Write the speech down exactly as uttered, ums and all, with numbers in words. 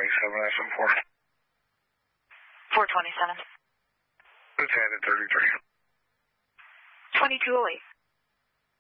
twenty-seven S M four. four twenty-seven. Lieutenant thirty-three. twenty-two oh eight.